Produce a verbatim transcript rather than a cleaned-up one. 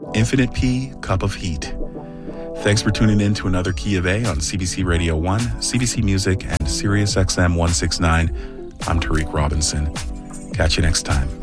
Infinite P, Cup of Heat. Thanks for tuning in to another Key of A on C B C Radio one, C B C Music, and Sirius X M one sixty-nine. I'm Tariq Robinson. Catch you next time.